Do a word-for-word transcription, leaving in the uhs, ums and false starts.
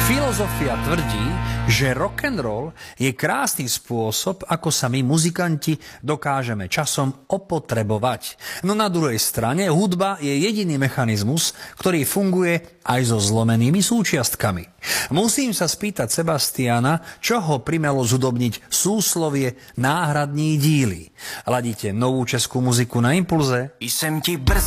Filozofia tvrdí, že rock'n'roll je krásny spôsob, ako sa my, muzikanti, dokážeme časom opotrebovať. No na druhej strane hudba je jediný mechanizmus, ktorý funguje aj so zlomenými súčiastkami. Musím sa spýtať Sebastiana, čo ho primelo zhudobniť súslovie Náhradní díly. Ladíte novú českú muziku na Impulze? Jsem ti brzy